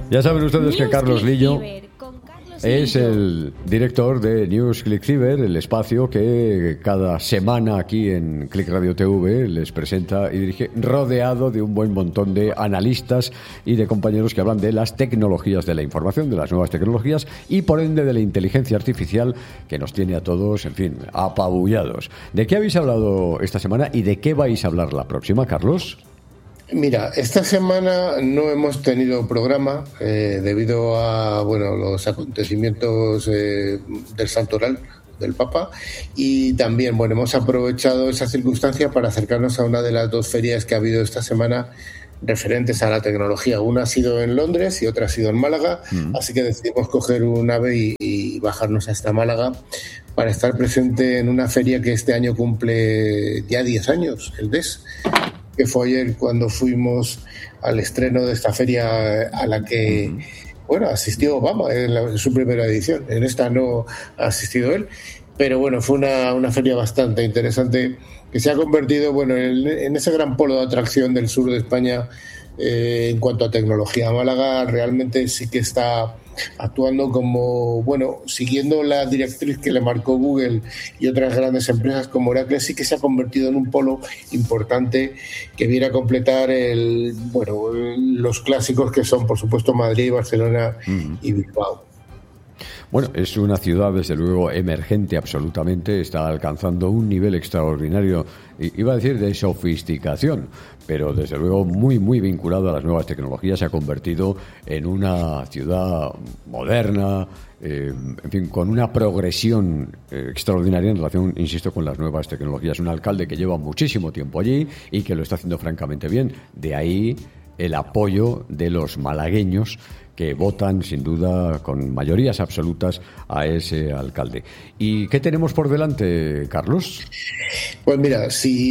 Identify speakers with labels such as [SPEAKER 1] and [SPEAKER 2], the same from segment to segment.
[SPEAKER 1] Ya saben ustedes que Carlos Lillo es el director de News Click Fever, el espacio que cada semana aquí en Click Radio TV les presenta y dirige, rodeado de un buen montón de analistas y de compañeros que hablan de las tecnologías de la información, de las nuevas tecnologías y por ende de la inteligencia artificial que nos tiene a todos, en fin, apabullados. ¿De qué habéis hablado esta semana y de qué vais a hablar la próxima, Carlos?
[SPEAKER 2] Mira, esta semana no hemos tenido programa debido a los acontecimientos del Santoral del Papa, y también hemos aprovechado esa circunstancia para acercarnos a una de las dos ferias que ha habido esta semana referentes a la tecnología. Una ha sido en Londres y otra ha sido en Málaga, así que decidimos coger un AVE y bajarnos hasta Málaga para estar presente en una feria que este año cumple ya 10 años, el DES, que fue ayer cuando fuimos al estreno de esta feria a la que asistió Obama en su primera edición. En esta no ha asistido él, pero fue una feria bastante interesante que se ha convertido en ese gran polo de atracción del sur de España en cuanto a tecnología. Málaga realmente sí que está actuando como, siguiendo la directriz que le marcó Google y otras grandes empresas como Oracle, sí que se ha convertido en un polo importante que viene a completar los clásicos que son, por supuesto, Madrid, Barcelona y Bilbao.
[SPEAKER 1] Bueno, es una ciudad, desde luego, emergente absolutamente, está alcanzando un nivel extraordinario, iba a decir de sofisticación, pero desde luego muy, muy vinculado a las nuevas tecnologías, se ha convertido en una ciudad moderna, en fin, con una progresión extraordinaria en relación, insisto, con las nuevas tecnologías. Un alcalde que lleva muchísimo tiempo allí y que lo está haciendo francamente bien, de ahí el apoyo de los malagueños que votan sin duda con mayorías absolutas a ese alcalde. ¿Y qué tenemos por delante, Carlos?
[SPEAKER 2] Pues mira,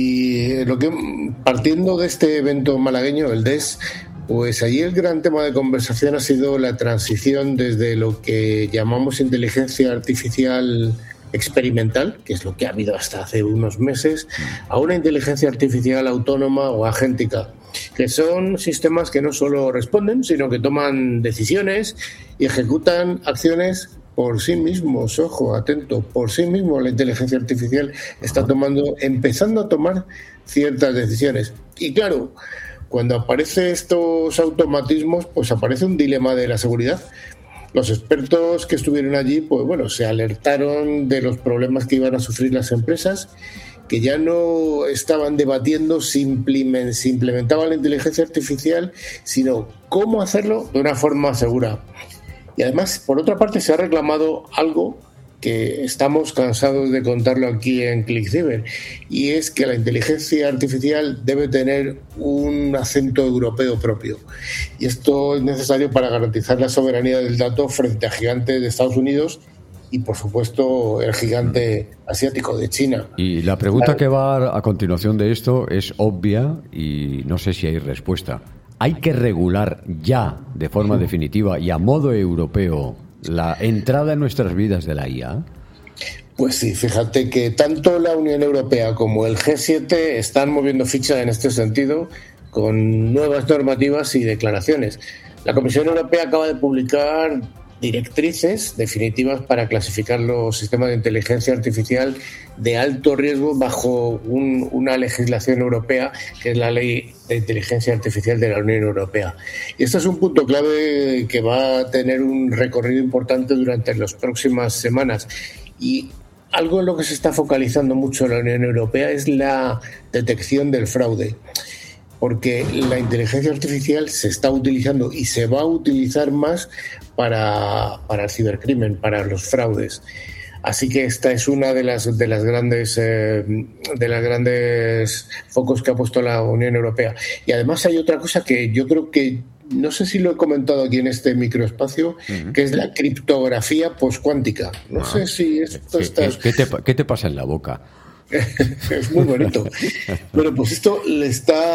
[SPEAKER 2] partiendo de este evento malagueño, el DES, pues allí el gran tema de conversación ha sido la transición desde lo que llamamos inteligencia artificial experimental, que es lo que ha habido hasta hace unos meses, a una inteligencia artificial autónoma o agéntica, que son sistemas que no solo responden, sino que toman decisiones y ejecutan acciones por sí mismos. Ojo, atento, por sí mismo la inteligencia artificial está empezando a tomar ciertas decisiones. Y claro, cuando aparecen estos automatismos, pues aparece un dilema de la seguridad. Los expertos que estuvieron allí, se alertaron de los problemas que iban a sufrir las empresas, que ya no estaban debatiendo si implementaban la inteligencia artificial, sino cómo hacerlo de una forma segura. Y además, por otra parte, se ha reclamado algo que estamos cansados de contarlo aquí en ClickCyber, y es que la inteligencia artificial debe tener un acento europeo propio. Y esto es necesario para garantizar la soberanía del dato frente a gigantes de Estados Unidos y, por supuesto, el gigante asiático de China.
[SPEAKER 1] Y la pregunta que va a continuación de esto es obvia y no sé si hay respuesta. ¿Hay que regular ya, de forma definitiva y a modo europeo, la entrada en nuestras vidas de la IA?
[SPEAKER 2] Pues sí, fíjate que tanto la Unión Europea como el G7 están moviendo ficha en este sentido con nuevas normativas y declaraciones. La Comisión Europea acaba de publicar directrices definitivas para clasificar los sistemas de inteligencia artificial de alto riesgo bajo una legislación europea, que es la Ley de Inteligencia Artificial de la Unión Europea. Y esto es un punto clave que va a tener un recorrido importante durante las próximas semanas. Y algo en lo que se está focalizando mucho la Unión Europea es la detección del fraude, porque la inteligencia artificial se está utilizando y se va a utilizar más para el cibercrimen, para los fraudes. Así que esta es una de las grandes focos que ha puesto la Unión Europea. Y además hay otra cosa que yo creo que, no sé si lo he comentado aquí en este microespacio, que es la criptografía poscuántica. No sé si esto está...
[SPEAKER 1] ¿Qué te pasa en la boca?
[SPEAKER 2] Es muy bonito. Bueno, pues esto le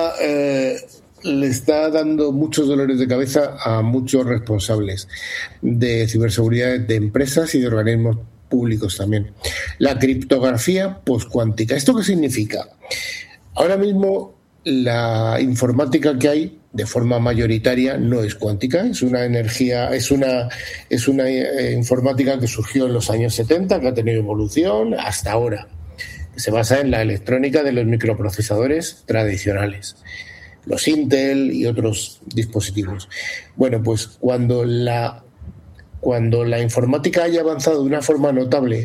[SPEAKER 2] está dando muchos dolores de cabeza a muchos responsables de ciberseguridad de empresas y de organismos públicos también. La criptografía poscuántica. ¿Esto qué significa? Ahora mismo la informática que hay de forma mayoritaria no es cuántica, es una energía, es una informática que surgió en los años 70, que ha tenido evolución hasta ahora, que se basa en la electrónica de los microprocesadores tradicionales, los Intel y otros dispositivos. Bueno, pues cuando la informática haya avanzado de una forma notable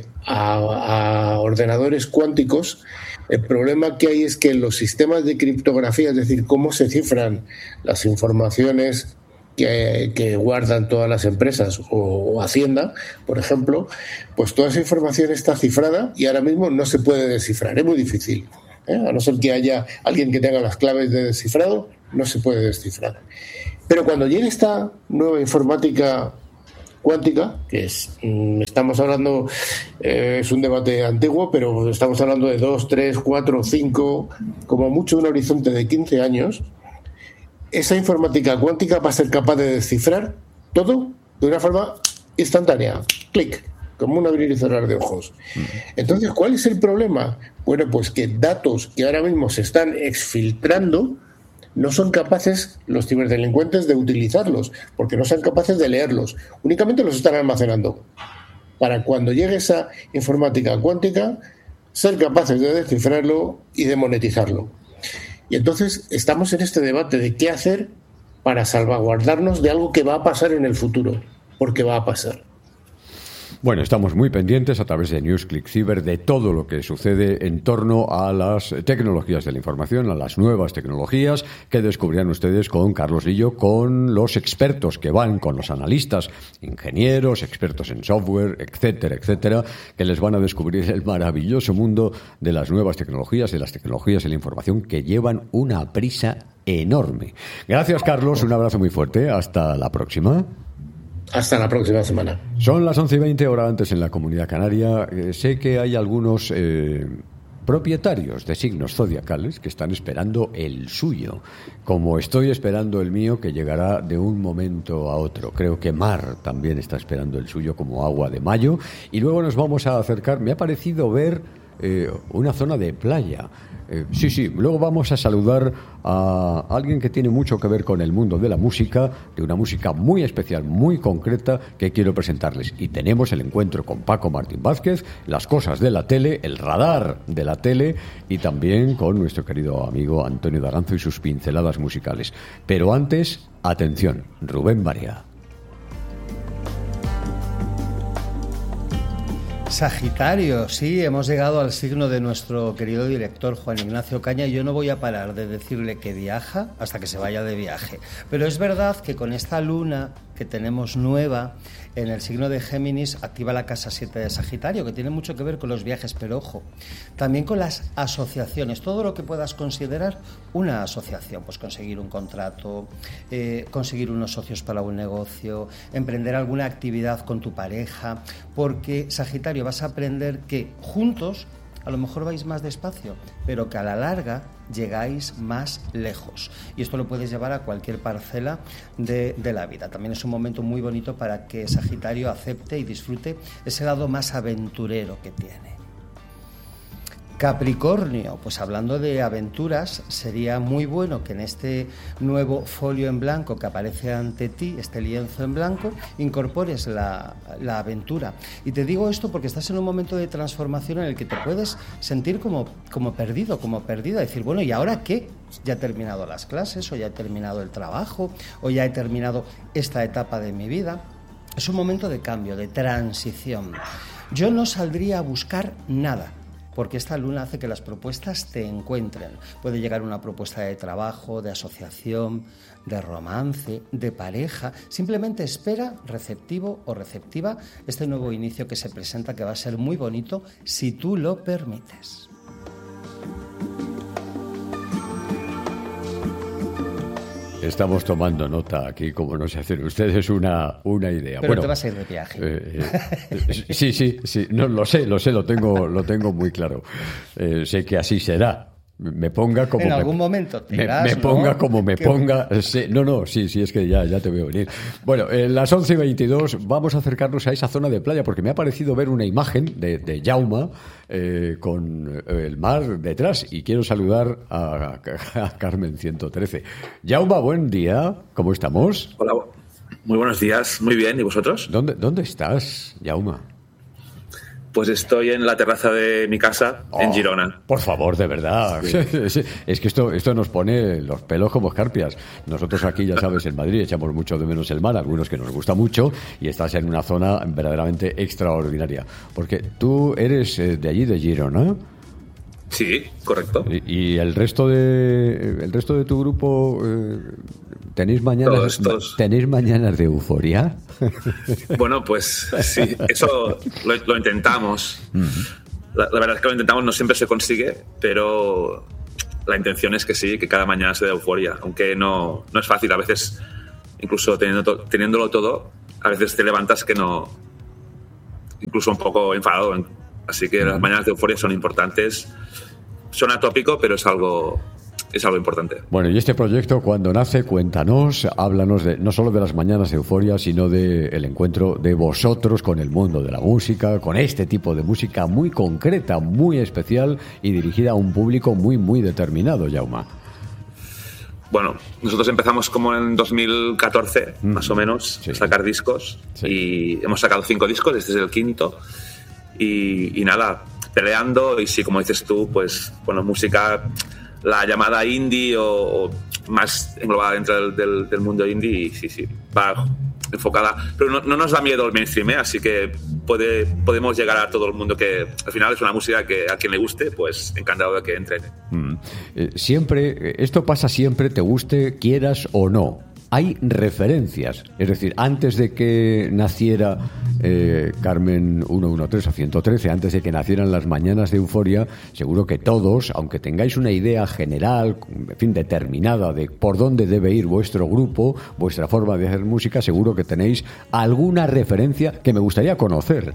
[SPEAKER 2] a ordenadores cuánticos, el problema que hay es que los sistemas de criptografía, es decir, cómo se cifran las informaciones que guardan todas las empresas o Hacienda, por ejemplo, pues toda esa información está cifrada y ahora mismo no se puede descifrar, es muy difícil. A no ser que haya alguien que tenga las claves de descifrado, no se puede descifrar. Pero cuando llegue esta nueva informática cuántica, que estamos hablando, es un debate antiguo, pero estamos hablando de 2, 3, 4, 5, como mucho un horizonte de 15 años, esa informática cuántica va a ser capaz de descifrar todo de una forma instantánea, clic, como un abrir y cerrar de ojos. Entonces, ¿cuál es el problema? Bueno, pues que datos que ahora mismo se están exfiltrando no son capaces los ciberdelincuentes de utilizarlos, porque no son capaces de leerlos. Únicamente los están almacenando. Para cuando llegue esa informática cuántica, ser capaces de descifrarlo y de monetizarlo. Y entonces estamos en este debate de qué hacer para salvaguardarnos de algo que va a pasar en el futuro, porque va a pasar.
[SPEAKER 1] Bueno, estamos muy pendientes a través de NewsClick Cyber de todo lo que sucede en torno a las tecnologías de la información, a las nuevas tecnologías que descubrirán ustedes con Carlos Lillo, con los expertos que van, con los analistas, ingenieros, expertos en software, etcétera, etcétera, que les van a descubrir el maravilloso mundo de las nuevas tecnologías, de las tecnologías de la información que llevan una prisa enorme. Gracias, Carlos, un abrazo muy fuerte. Hasta la próxima.
[SPEAKER 2] Hasta la próxima semana.
[SPEAKER 1] Son las 11:20, hora antes en la Comunidad Canaria. Sé que hay algunos propietarios de signos zodiacales que están esperando el suyo, como estoy esperando el mío, que llegará de un momento a otro. Creo que Mar también está esperando el suyo como agua de mayo. Y luego nos vamos a acercar. Me ha parecido ver una zona de playa. Sí, luego vamos a saludar a alguien que tiene mucho que ver con el mundo de la música, de una música muy especial, muy concreta, que quiero presentarles. Y tenemos el encuentro con Paco Martín Vázquez, las cosas de la tele, el radar de la tele, y también con nuestro querido amigo Antonio Daranzo y sus pinceladas musicales. Pero antes, atención, Rubén Barea.
[SPEAKER 3] Sagitario, sí, hemos llegado al signo de nuestro querido director Juan Ignacio Caña y yo no voy a parar de decirle que viaja hasta que se vaya de viaje. Pero es verdad que con esta luna que tenemos nueva en el signo de Géminis activa la casa 7 de Sagitario, que tiene mucho que ver con los viajes, pero ojo, también con las asociaciones, todo lo que puedas considerar una asociación, pues conseguir un contrato, conseguir unos socios para un negocio, emprender alguna actividad con tu pareja, porque Sagitario vas a aprender que juntos a lo mejor vais más despacio, pero que a la larga llegáis más lejos. Y esto lo puedes llevar a cualquier parcela de la vida. También es un momento muy bonito para que Sagitario acepte y disfrute ese lado más aventurero que tiene. Capricornio, pues hablando de aventuras, sería muy bueno que en este nuevo folio en blanco que aparece ante ti, este lienzo en blanco, incorpores la aventura. Y te digo esto porque estás en un momento de transformación en el que te puedes sentir como perdido, como perdida, decir, bueno, ¿y ahora qué? Ya he terminado las clases, o ya he terminado el trabajo, o ya he terminado esta etapa de mi vida. Es un momento de cambio, de transición. Yo no saldría a buscar nada, porque esta luna hace que las propuestas te encuentren. Puede llegar una propuesta de trabajo, de asociación, de romance, de pareja. Simplemente espera, receptivo o receptiva, este nuevo inicio que se presenta, que va a ser muy bonito si tú lo permites.
[SPEAKER 1] Estamos tomando nota aquí, como nos hacen ustedes una idea.
[SPEAKER 3] Pero bueno, te vas a ir de viaje.
[SPEAKER 1] Sí, no, lo sé, lo tengo muy claro. Sé que así será. me ponga como...
[SPEAKER 3] En algún momento te irás,
[SPEAKER 1] me ponga
[SPEAKER 3] ¿no?
[SPEAKER 1] como me ponga... Sí, sí, es que ya te veo venir. Bueno, las 11:22 vamos a acercarnos a esa zona de playa porque me ha parecido ver una imagen de Jaume con el mar detrás y quiero saludar a Carmen 113. Jaume, buen día, ¿cómo estamos?
[SPEAKER 4] Hola, muy buenos días, muy bien, ¿y vosotros?
[SPEAKER 1] ¿Dónde estás, Jaume?
[SPEAKER 4] Pues estoy en la terraza de mi casa, en Girona.
[SPEAKER 1] Por favor, de verdad. Sí. Es que esto nos pone los pelos como escarpias. Nosotros aquí, ya sabes, en Madrid echamos mucho de menos el mar, algunos que nos gusta mucho, y estás en una zona verdaderamente extraordinaria. Porque tú eres de allí, de Girona.
[SPEAKER 4] Sí, correcto.
[SPEAKER 1] ¿Y el resto de tu grupo tenéis mañanas de euforia?
[SPEAKER 4] Bueno, pues sí, eso lo intentamos. La verdad es que lo intentamos, no siempre se consigue, pero la intención es que sí, que cada mañana se dé euforia, aunque no es fácil. A veces, incluso teniéndolo todo, a veces te levantas que no, incluso un poco enfadado. Así que las mañanas de euforia son importantes. Suena tópico, pero es algo importante.
[SPEAKER 1] Bueno, y este proyecto, cuando nace, cuéntanos, háblanos no solo de las mañanas de euforia, sino del encuentro de vosotros con el mundo de la música, con este tipo de música muy concreta, muy especial y dirigida a un público muy, muy determinado, Jaume.
[SPEAKER 4] Bueno, nosotros empezamos como en 2014, más o menos, a sacar discos. Sí. Y hemos sacado 5 discos, este es el quinto. Y nada, peleando, y sí, como dices tú, pues, bueno, música, la llamada indie o más englobada dentro del mundo indie, y sí, va enfocada. Pero no nos da miedo el mainstream, así que podemos llegar a todo el mundo, que al final es una música que a quien le guste, pues encantado de que entre.
[SPEAKER 1] Siempre, esto pasa siempre, te guste, quieras o no. Hay referencias, es decir, antes de que naciera Carmen 113 o 113, antes de que nacieran las mañanas de euforia, seguro que todos, aunque tengáis una idea general, en fin, determinada de por dónde debe ir vuestro grupo, vuestra forma de hacer música, seguro que tenéis alguna referencia que me gustaría conocer.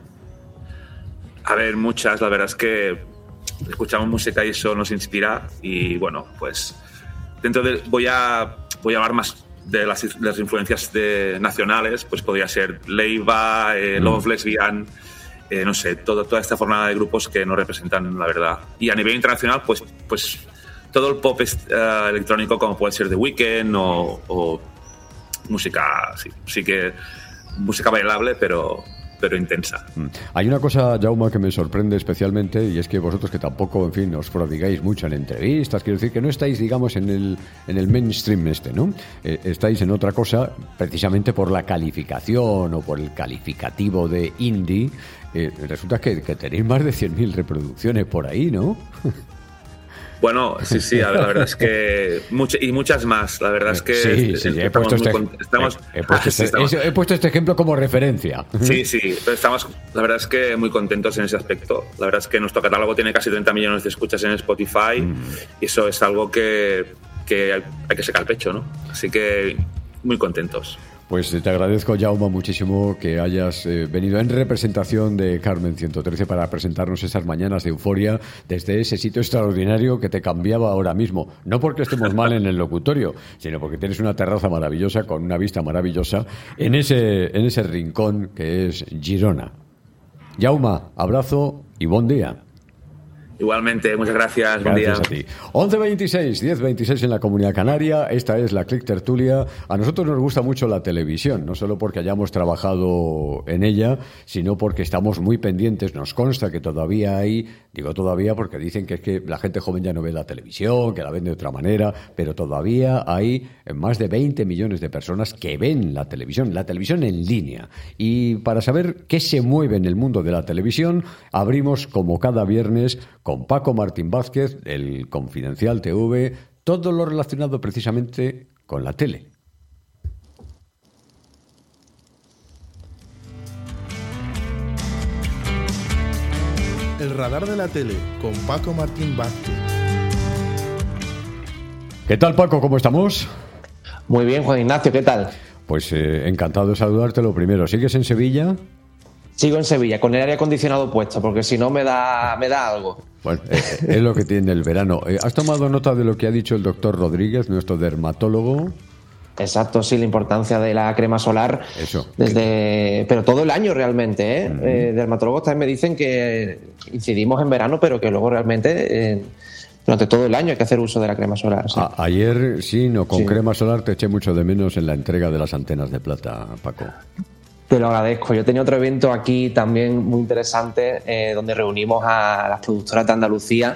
[SPEAKER 4] A ver, muchas, la verdad es que escuchamos música y eso nos inspira, y bueno, pues voy a hablar más de las influencias nacionales, pues podría ser Leiva, Love Lesbian, no sé, toda esta forma de grupos que nos representan, la verdad. Y a nivel internacional, pues todo el pop electrónico, como puede ser The Weeknd o música, sí que música bailable, pero intensa.
[SPEAKER 1] Hay una cosa, Jaume, que me sorprende especialmente, y es que vosotros, que tampoco, en fin, os prodigáis mucho en entrevistas, quiero decir que no estáis, digamos, en el mainstream ¿no? Estáis en otra cosa, precisamente por la calificación o por el calificativo de indie. Resulta que tenéis más de 100.000 reproducciones por ahí, ¿no?
[SPEAKER 4] Bueno, sí, la verdad es que muchas más. La verdad es que
[SPEAKER 1] sí, he puesto este ejemplo como referencia.
[SPEAKER 4] Sí, pero estamos, la verdad es que muy contentos en ese aspecto. La verdad es que nuestro catálogo tiene casi 30 millones de escuchas en Spotify, y eso es algo que hay que sacar el pecho, ¿no? Así que muy contentos.
[SPEAKER 1] Pues te agradezco, Jaume, muchísimo que hayas venido en representación de Carmen 113 para presentarnos esas mañanas de euforia desde ese sitio extraordinario que te cambiaba ahora mismo. No porque estemos mal en el locutorio, sino porque tienes una terraza maravillosa con una vista maravillosa en ese rincón que es Girona. Jaume, abrazo y buen día.
[SPEAKER 4] Igualmente, muchas gracias. Buen día.
[SPEAKER 1] Gracias a ti. 11:26, 10:26 en la Comunidad Canaria. Esta es la Click Tertulia. A nosotros nos gusta mucho la televisión, no solo porque hayamos trabajado en ella, sino porque estamos muy pendientes. Nos consta que todavía hay, digo todavía porque dicen que es que la gente joven ya no ve la televisión, que la ven de otra manera, pero todavía hay más de 20 millones de personas que ven la televisión en línea. Y para saber qué se mueve en el mundo de la televisión, abrimos como cada viernes con Paco Martín Vázquez, el Confidencial TV, todo lo relacionado precisamente con la tele.
[SPEAKER 5] El radar de la tele, con Paco Martín Vázquez.
[SPEAKER 1] ¿Qué tal, Paco? ¿Cómo estamos?
[SPEAKER 6] Muy bien, Juan Ignacio, ¿qué tal?
[SPEAKER 1] Pues encantado de saludarte lo primero. ¿Sigues en Sevilla?
[SPEAKER 6] Sigo en Sevilla, con el aire acondicionado puesto, porque si no me da algo.
[SPEAKER 1] Bueno, es lo que tiene el verano. ¿Has tomado nota de lo que ha dicho el doctor Rodríguez, nuestro dermatólogo?
[SPEAKER 6] Exacto, sí, la importancia de la crema solar.
[SPEAKER 1] Eso.
[SPEAKER 6] Pero todo el año realmente, ¿eh? Dermatólogos también me dicen que incidimos en verano, pero que luego realmente durante todo el año hay que hacer uso de la crema solar. Sí.
[SPEAKER 1] Ayer, con crema solar te eché mucho de menos en la entrega de las antenas de plata, Paco.
[SPEAKER 6] Te lo agradezco. Yo tenía otro evento aquí también muy interesante donde reunimos a las productoras de Andalucía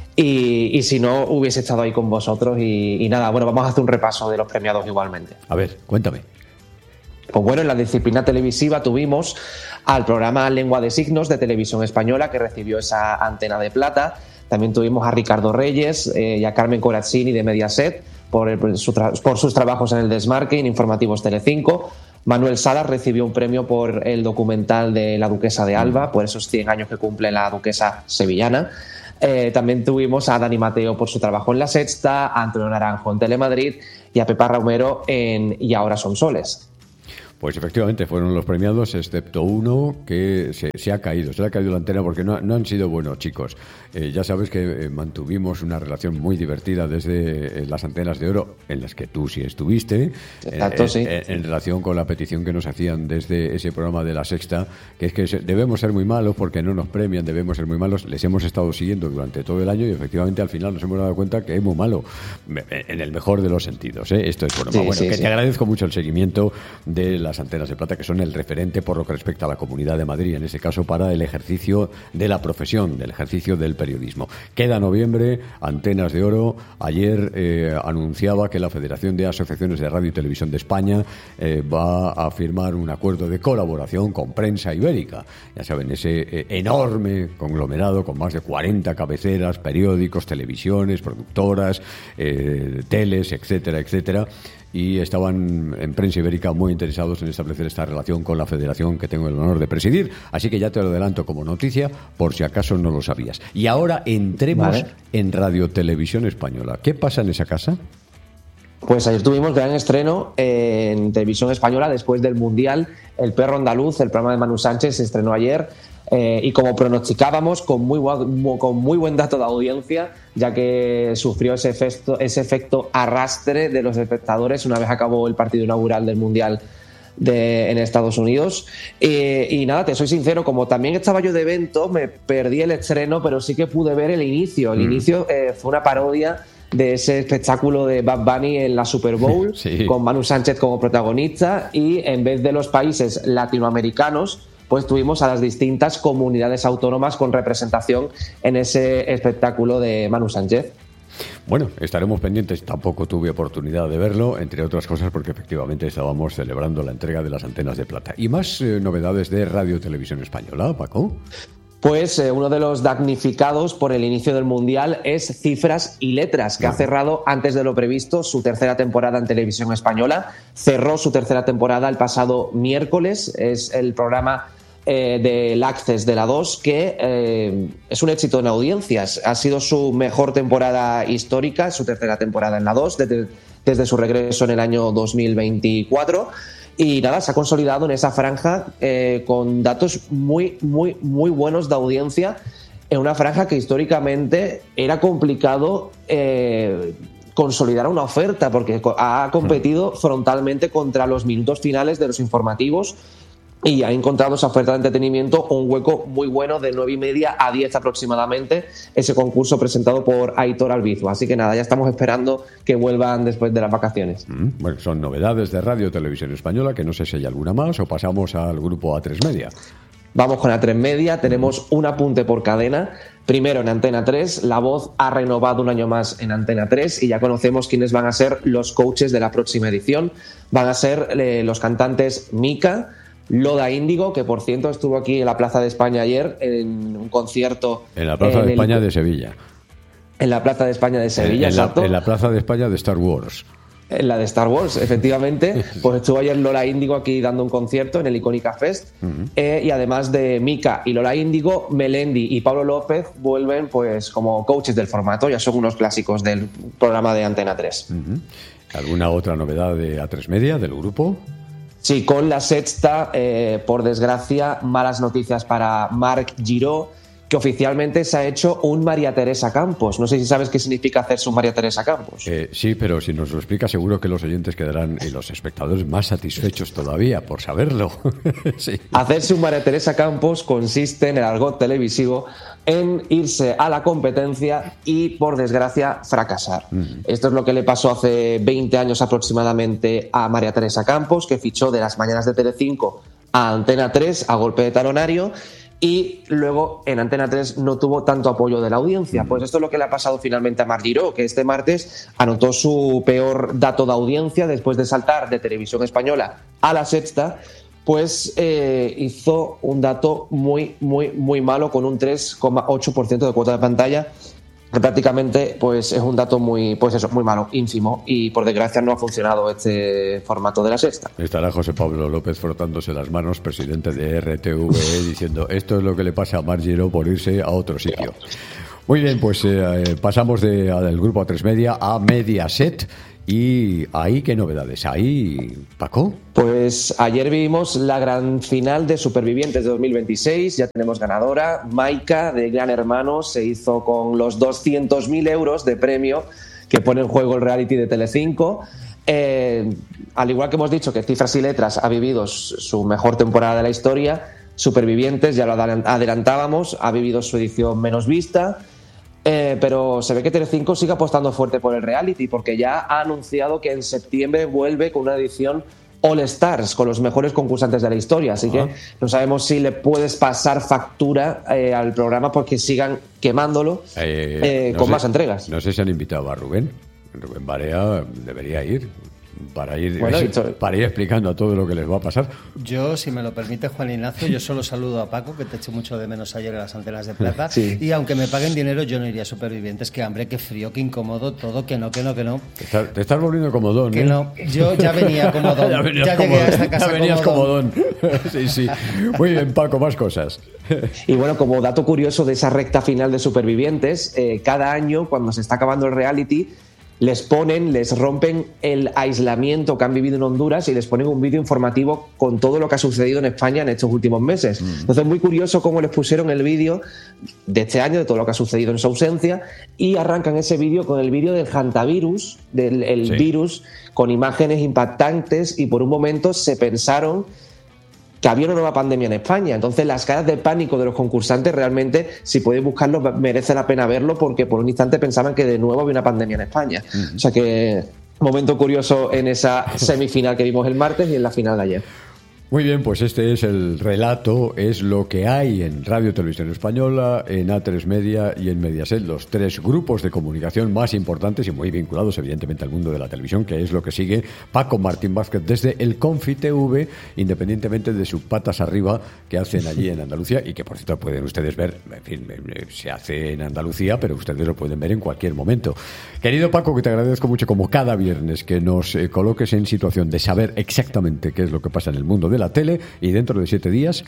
[SPEAKER 6] y si no hubiese estado ahí con vosotros y nada, bueno, vamos a hacer un repaso de los premiados igualmente.
[SPEAKER 1] A ver, cuéntame.
[SPEAKER 6] Pues bueno, en la disciplina televisiva tuvimos al programa Lengua de Signos de Televisión Española, que recibió esa antena de plata. También tuvimos a Ricardo Reyes y a Carmen Corazzini de Mediaset por sus trabajos en el Desmarque y en Informativos Telecinco. Manuel Salas recibió un premio por el documental de la Duquesa de Alba, por esos 100 años que cumple la duquesa sevillana. También tuvimos a Dani Mateo por su trabajo en La Sexta, a Antonio Naranjo en Telemadrid y a Pepa Romero en Y ahora son soles.
[SPEAKER 1] Pues efectivamente fueron los premiados, excepto uno que se ha caído. Se le ha caído la antena porque no han sido buenos, chicos. Ya sabes que mantuvimos una relación muy divertida desde las antenas de oro, en las que tú sí estuviste.
[SPEAKER 6] Exacto, sí.
[SPEAKER 1] En relación con la petición que nos hacían desde ese programa de La Sexta, que es que debemos ser muy malos porque no nos premian, debemos ser muy malos. Les hemos estado siguiendo durante todo el año y efectivamente al final nos hemos dado cuenta que es muy malo, en el mejor de los sentidos. Esto es broma.
[SPEAKER 6] Sí,
[SPEAKER 1] Te agradezco mucho el seguimiento de las antenas de plata, que son el referente por lo que respecta a la Comunidad de Madrid, en ese caso para el ejercicio de la profesión, del ejercicio del periodismo. Queda noviembre, Antenas de Oro. Ayer anunciaba que la Federación de Asociaciones de Radio y Televisión de España va a firmar un acuerdo de colaboración con Prensa Ibérica. Ya saben, ese enorme conglomerado con más de 40 cabeceras, periódicos, televisiones, productoras, teles, etcétera, etcétera. Y estaban en Prensa Ibérica muy interesados en establecer esta relación con la federación que tengo el honor de presidir. Así que ya te lo adelanto como noticia, por si acaso no lo sabías. Y ahora entremos en Radio Televisión Española. ¿Qué pasa en esa casa?
[SPEAKER 6] Pues ayer tuvimos gran estreno en Televisión Española después del Mundial. El Perro Andaluz, el programa de Manu Sánchez, se estrenó ayer. Y como pronosticábamos, con muy buen dato de audiencia, ya que sufrió ese efecto arrastre de los espectadores una vez acabó el partido inaugural del Mundial en Estados Unidos. Y nada, te soy sincero, como también estaba yo de evento, me perdí el estreno, pero sí que pude ver el inicio. El inicio fue una parodia de ese espectáculo de Bad Bunny en la Super Bowl, con Manu Sánchez como protagonista, y en vez de los países latinoamericanos, pues tuvimos a las distintas comunidades autónomas con representación en ese espectáculo de Manu Sánchez.
[SPEAKER 1] Bueno, estaremos pendientes. Tampoco tuve oportunidad de verlo, entre otras cosas porque efectivamente estábamos celebrando la entrega de las antenas de plata. ¿Y más novedades de Radio Televisión Española, Paco?
[SPEAKER 6] Pues uno de los damnificados por el inicio del Mundial es Cifras y Letras, que ha cerrado antes de lo previsto su tercera temporada en Televisión Española. Cerró su tercera temporada el pasado miércoles. Es el programa del Access de la 2, que es un éxito en audiencias. Ha sido su mejor temporada histórica, su tercera temporada en la 2, desde su regreso en el año 2024. Y nada, se ha consolidado en esa franja con datos muy buenos de audiencia, en una franja que históricamente era complicado consolidar una oferta, porque ha competido frontalmente contra los minutos finales de los informativos y ha encontrado esa oferta de entretenimiento un hueco muy bueno de 9:30 a 10 aproximadamente, ese concurso presentado por Aitor Albizu. Así que nada, ya estamos esperando que vuelvan después de las vacaciones.
[SPEAKER 1] Bueno, son novedades de Radio Televisión Española, que no sé si hay alguna más, o pasamos al grupo A3 Media.
[SPEAKER 6] Vamos con A3 Media, tenemos un apunte por cadena. Primero en Antena 3, La Voz ha renovado un año más en Antena 3 y ya conocemos quiénes van a ser los coaches de la próxima edición. Van a ser los cantantes Mika, Lola Índigo, que por cierto estuvo aquí en la Plaza de España ayer en un concierto.
[SPEAKER 1] En la Plaza de España de Sevilla.
[SPEAKER 6] En la Plaza de España de Sevilla, exacto.
[SPEAKER 1] En la Plaza de España de Star Wars.
[SPEAKER 6] En la de Star Wars, efectivamente. Pues estuvo ayer Lola Índigo aquí dando un concierto en el Icónica Fest. Y además de Mika y Lola Índigo, Melendi y Pablo López vuelven pues como coaches del formato. Ya son unos clásicos del programa de Antena 3.
[SPEAKER 1] ¿Alguna otra novedad de A3 Media, del grupo?
[SPEAKER 6] Sí, con La Sexta, por desgracia, malas noticias para Marc Giró, que oficialmente se ha hecho un María Teresa Campos. No sé si sabes qué significa hacerse un María Teresa Campos.
[SPEAKER 1] Sí, pero si nos lo explica, seguro que los oyentes quedarán y los espectadores más satisfechos todavía por saberlo. Sí.
[SPEAKER 6] Hacerse un María Teresa Campos consiste, en el argot televisivo, en irse a la competencia y, por desgracia, fracasar. Esto es lo que le pasó hace 20 años aproximadamente a María Teresa Campos, que fichó de las mañanas de Telecinco a Antena 3 a golpe de talonario, y luego en Antena 3 no tuvo tanto apoyo de la audiencia. Pues esto es lo que le ha pasado finalmente a Marc Giró, que este martes anotó su peor dato de audiencia después de saltar de Televisión Española a La Sexta. Pues hizo un dato muy malo, con un 3,8% de cuota de pantalla, que prácticamente pues es un dato muy malo, ínfimo, y por desgracia no ha funcionado este formato de La Sexta.
[SPEAKER 1] Estará José Pablo López frotándose las manos, presidente de RTVE, diciendo esto es lo que le pasa a Marc Giró por irse a otro sitio. Muy bien, pues pasamos del grupo A3 Media a Mediaset. ¿Y ahí qué novedades hay, Paco?
[SPEAKER 6] Pues ayer vimos la gran final de Supervivientes de 2026, ya tenemos ganadora. Maika, de Gran Hermano, se hizo con los 200.000 euros de premio que pone en juego el reality de Telecinco. Al igual que hemos dicho que Cifras y Letras ha vivido su mejor temporada de la historia, Supervivientes, ya lo adelantábamos, ha vivido su edición menos vista. Pero se ve que Telecinco sigue apostando fuerte por el reality, porque ya ha anunciado que en septiembre vuelve con una edición All Stars, con los mejores concursantes de la historia. Así que no sabemos si le puedes pasar factura al programa porque sigan quemándolo con más entregas.
[SPEAKER 1] No sé si han invitado a Rubén Barea, debería ir. Para ir explicando a todo lo que les va a pasar.
[SPEAKER 3] Yo, si me lo permite, Juan Ignacio, yo solo saludo a Paco, que te eché mucho de menos ayer en las Antenas de Plata.
[SPEAKER 6] Sí.
[SPEAKER 3] Y aunque me paguen dinero, yo no iría a Supervivientes. Que hambre, que frío, que incómodo, todo, que no.
[SPEAKER 1] Te estás volviendo comodón,
[SPEAKER 3] que no, yo ya venía comodón. ya llegué a esta casa.
[SPEAKER 1] Ya venías comodón. Sí. Muy bien, Paco, más cosas.
[SPEAKER 6] Y bueno, como dato curioso de esa recta final de Supervivientes, cada año, cuando se está acabando el reality, les rompen el aislamiento que han vivido en Honduras y les ponen un vídeo informativo con todo lo que ha sucedido en España en estos últimos meses. Entonces, muy curioso cómo les pusieron el vídeo de este año, de todo lo que ha sucedido en su ausencia, y arrancan ese vídeo con el vídeo del hantavirus, del virus, con imágenes impactantes, y por un momento se pensaron que había una nueva pandemia en España. Entonces, las caras de pánico de los concursantes, realmente, si podéis buscarlo, merece la pena verlo, porque por un instante pensaban que de nuevo había una pandemia en España. O sea que, momento curioso en esa semifinal que vimos el martes y en la final de ayer.
[SPEAKER 1] Muy bien, pues este es el relato, es lo que hay en Radio Televisión Española, en A3 Media y en Mediaset, los tres grupos de comunicación más importantes y muy vinculados evidentemente al mundo de la televisión, que es lo que sigue Paco Martín Vázquez desde el Confi TV, independientemente de sus patas arriba que hacen allí en Andalucía, y que por cierto pueden ustedes ver, en fin, se hace en Andalucía, pero ustedes lo pueden ver en cualquier momento. Querido Paco, que te agradezco mucho como cada viernes que nos coloques en situación de saber exactamente qué es lo que pasa en el mundo de la tele, y dentro de 7 días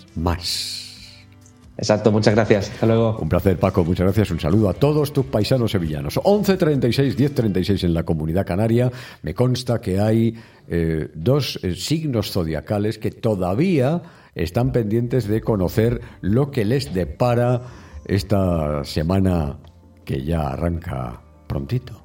[SPEAKER 1] más.
[SPEAKER 6] Exacto, muchas gracias. Hasta luego.
[SPEAKER 1] Un placer, Paco, muchas gracias. Un saludo a todos tus paisanos sevillanos. 11:36, 10:36 en la Comunidad Canaria. Me consta que hay dos signos zodiacales que todavía están pendientes de conocer lo que les depara esta semana que ya arranca prontito.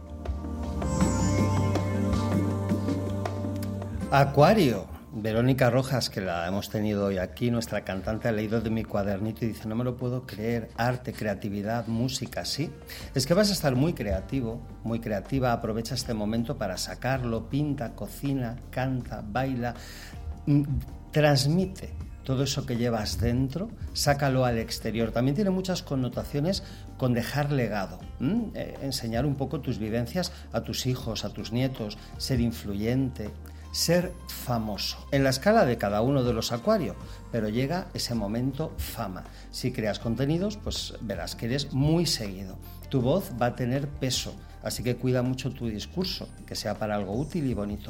[SPEAKER 3] Acuario. Verónica Rojas, que la hemos tenido hoy aquí, nuestra cantante, ha leído de mi cuadernito y dice: no me lo puedo creer, arte, creatividad, música, sí. Es que vas a estar muy creativo, muy creativa, aprovecha este momento para sacarlo, pinta, cocina, canta, baila, transmite todo eso que llevas dentro, sácalo al exterior. También tiene muchas connotaciones con dejar legado, enseñar un poco tus vivencias a tus hijos, a tus nietos, ser influyente, ser famoso. En la escala de cada uno de los Acuario, pero llega ese momento fama. Si creas contenidos, pues verás que eres muy seguido. Tu voz va a tener peso, así que cuida mucho tu discurso, que sea para algo útil y bonito.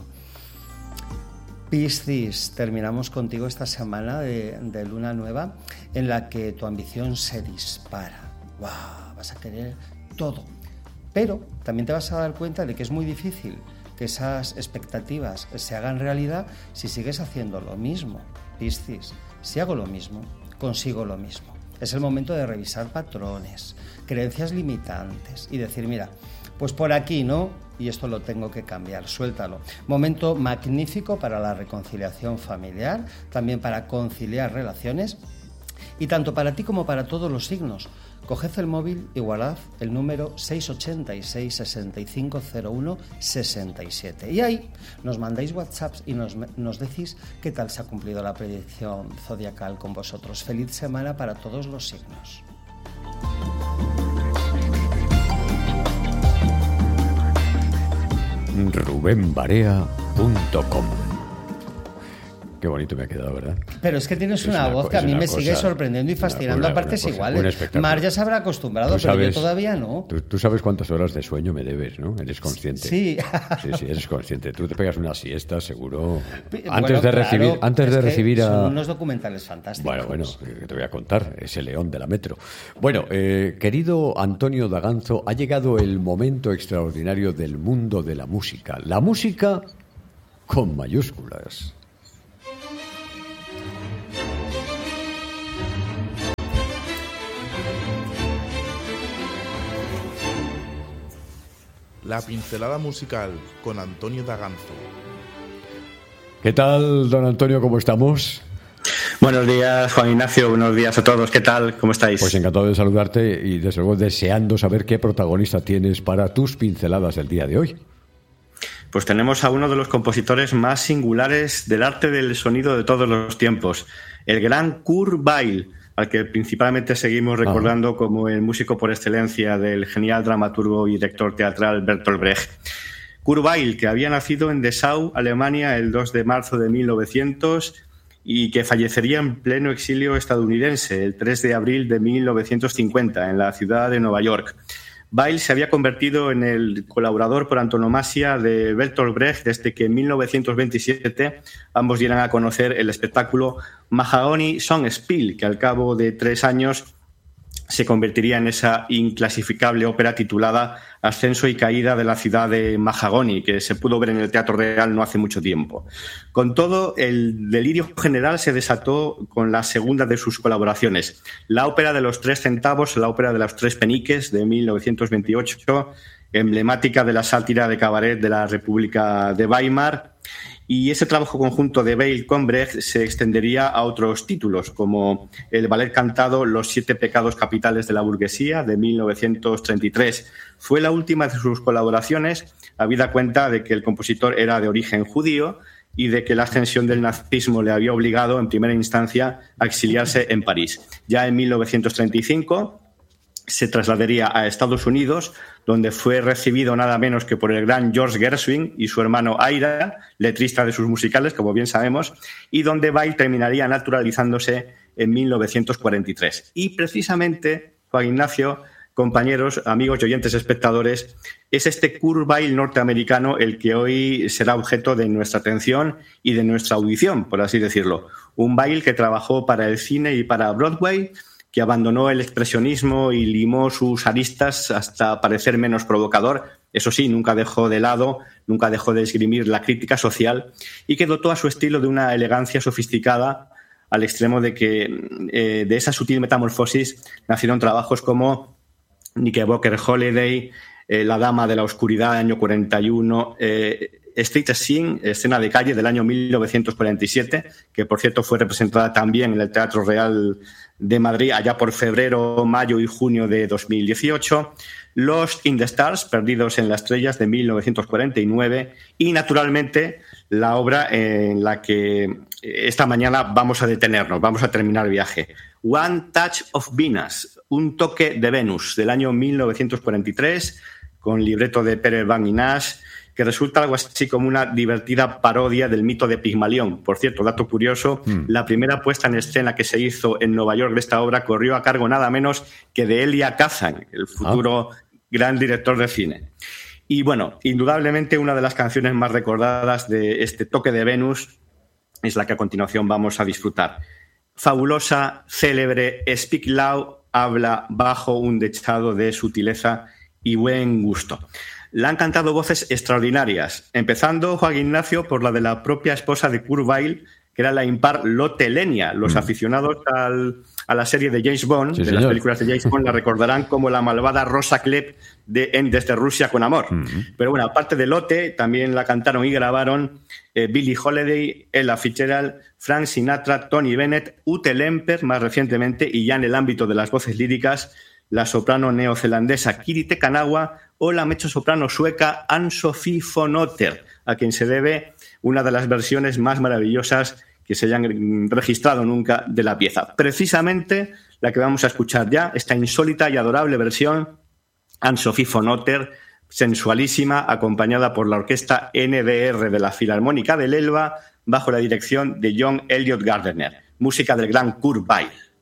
[SPEAKER 3] Piscis, terminamos contigo esta semana de luna nueva en la que tu ambición se dispara. ¡Wow! Vas a querer todo. Pero también te vas a dar cuenta de que es muy difícil que esas expectativas se hagan realidad si sigues haciendo lo mismo. Piscis, si hago lo mismo, consigo lo mismo. Es el momento de revisar patrones, creencias limitantes y decir, mira, pues por aquí no, y esto lo tengo que cambiar, suéltalo. Momento magnífico para la reconciliación familiar, también para conciliar relaciones, y tanto para ti como para todos los signos. Coged el móvil y guardad el número 686-6501-67. Y ahí nos mandáis WhatsApps y nos decís qué tal se ha cumplido la predicción zodiacal con vosotros. Feliz semana para todos los signos.
[SPEAKER 1] rubenbarea.com. Qué bonito me ha quedado, ¿verdad?
[SPEAKER 3] Pero es que tienes una voz que a mí me sigue sorprendiendo y fascinando a partes iguales. Mar ya se habrá acostumbrado, pero yo todavía no.
[SPEAKER 1] Tú sabes cuántas horas de sueño me debes, ¿no? Eres consciente.
[SPEAKER 3] Sí.
[SPEAKER 1] Sí, eres consciente. Tú te pegas una siesta, seguro.
[SPEAKER 3] Antes de recibir
[SPEAKER 1] a...
[SPEAKER 3] Son unos documentales fantásticos.
[SPEAKER 1] Bueno, te voy a contar. Ese león de la metro. Bueno, querido Antonio Daganzo, ha llegado el momento extraordinario del mundo de la música. La música con mayúsculas.
[SPEAKER 5] La pincelada musical con Antonio Daganzo.
[SPEAKER 1] ¿Qué tal, don Antonio? ¿Cómo estamos?
[SPEAKER 7] Buenos días, Juan Ignacio. Buenos días a todos. ¿Qué tal? ¿Cómo estáis?
[SPEAKER 1] Pues encantado de saludarte y desde luego deseando saber qué protagonista tienes para tus pinceladas del día de hoy.
[SPEAKER 7] Pues tenemos a uno de los compositores más singulares del arte del sonido de todos los tiempos, el gran Kurt Weill, al que principalmente seguimos recordando como el músico por excelencia del genial dramaturgo y director teatral Bertolt Brecht. Kurt Weill, que había nacido en Dessau, Alemania, el 2 de marzo de 1900 y que fallecería en pleno exilio estadounidense el 3 de abril de 1950 en la ciudad de Nueva York. Weill se había convertido en el colaborador por antonomasia de Bertolt Brecht desde que en 1927 ambos dieran a conocer el espectáculo Mahagoni Songspiel, que al cabo de 3 años se convertiría en esa inclasificable ópera titulada Ascenso y caída de la ciudad de Mahagoni, que se pudo ver en el Teatro Real no hace mucho tiempo. Con todo, el delirio general se desató con la segunda de sus colaboraciones, la ópera de los 3 centavos, la ópera de los 3 peniques de 1928, emblemática de la sátira de cabaret de la República de Weimar. Y ese trabajo conjunto de Weill con Brecht se extendería a otros títulos, como el ballet cantado Los 7 pecados capitales de la burguesía, de 1933. Fue la última de sus colaboraciones, habida cuenta de que el compositor era de origen judío y de que la ascensión del nazismo le había obligado, en primera instancia, a exiliarse en París. Ya en 1935 se trasladaría a Estados Unidos, donde fue recibido nada menos que por el gran George Gershwin y su hermano Ira, letrista de sus musicales, como bien sabemos, y donde Weill terminaría naturalizándose en 1943. Y precisamente, Juan Ignacio, compañeros, amigos y oyentes espectadores, es este Kurt Weill norteamericano el que hoy será objeto de nuestra atención y de nuestra audición, por así decirlo. Un Weill que trabajó para el cine y para Broadway, que abandonó el expresionismo y limó sus aristas hasta parecer menos provocador. Eso sí, nunca dejó de esgrimir la crítica social y que dotó a su estilo de una elegancia sofisticada al extremo de que de esa sutil metamorfosis nacieron trabajos como Knickerbocker Holiday, La Dama de la Oscuridad, año 41, Street Scene, escena de calle del año 1947, que por cierto fue representada también en el Teatro Real de Madrid allá por febrero, mayo y junio de 2018, Lost in the Stars, Perdidos en las Estrellas, de 1949, y naturalmente la obra en la que esta mañana vamos a detenernos, vamos a terminar el viaje, One Touch of Venus, Un toque de Venus, del año 1943, con libreto de Peter Van y Nash, que resulta algo así como una divertida parodia del mito de Pigmalión. Por cierto, dato curioso, la primera puesta en escena que se hizo en Nueva York de esta obra corrió a cargo nada menos que de Elia Kazan, el futuro gran director de cine. Y bueno, indudablemente una de las canciones más recordadas de este toque de Venus es la que a continuación vamos a disfrutar. Fabulosa, célebre, Speak Loud, habla bajo un dechado de sutileza y buen gusto. la han cantado voces extraordinarias, empezando Juan Ignacio por la de la propia esposa de Kurt Weill, que era la impar Lotte Lenya. Los aficionados a la serie de James Bond, de las películas de James Bond, la recordarán como la malvada Rosa Klebb en Desde Rusia con Amor. Pero bueno, aparte de Lotte, también la cantaron y grabaron Billie Holiday, Ella Fitzgerald, Frank Sinatra, Tony Bennett, Ute Lemper más recientemente, y ya en el ámbito de las voces líricas, la soprano neozelandesa Kiri Te Kanawa o la mezzosoprano sueca Ann-Sofie von Otter, a quien se debe una de las versiones más maravillosas que se hayan registrado nunca de la pieza. Precisamente la que vamos a escuchar ya, esta insólita y adorable versión, Ann-Sofie von Otter, sensualísima, acompañada por la orquesta NDR de la Filarmónica del Elba, bajo la dirección de John Elliott Gardner, música del gran Kurt Weill.